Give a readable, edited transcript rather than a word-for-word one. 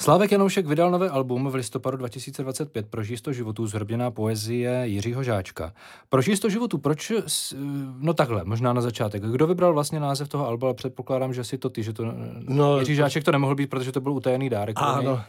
Slávek Janoušek vydal nové album v listopadu 2025 Prožij 100 životů, zhrběná poezie Jiřího Žáčka. Prožij 100 životů, proč? No takhle, možná na začátek. Kdo vybral vlastně název toho alba, ale předpokládám, že si to ty, že to Jiří Žáček to nemohl být, protože to byl utajený dárek. Ano,